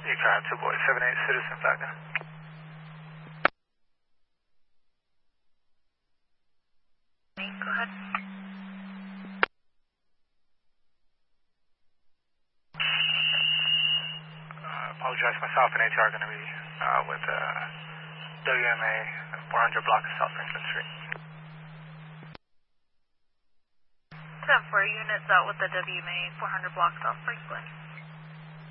UConn 2 boy 78 Citizen Falcon. Go ahead. Apologize, myself and HR are going to be with WMA 400 block of South Franklin Street. 10-4 units out with the WMA 400 block South Franklin.